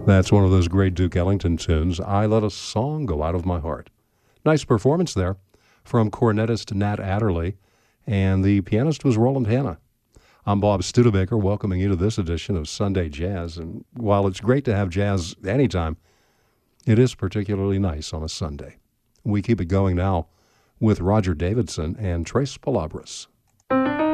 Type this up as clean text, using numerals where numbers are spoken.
That's one of those great Duke Ellington tunes, I Let a Song Go Out of My Heart. Nice performance there from cornetist Nat Adderley, and the pianist was Roland Hanna. I'm Bob Studebaker, welcoming you to this edition of Sunday Jazz. And while it's great to have jazz anytime, it is particularly nice on a Sunday. We keep it going now with Roger Davidson and Tres Palabras.